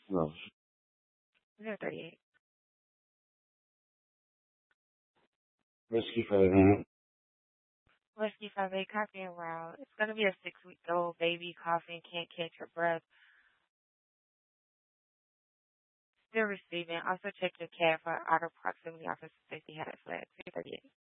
No. 038. Whiskey for the Whiskey 58, coffee and route. It's going to be a 6-week-old baby coughing, can't catch her breath. Still receiving. Also check your cab for auto proximity officer safety had a flag. 338.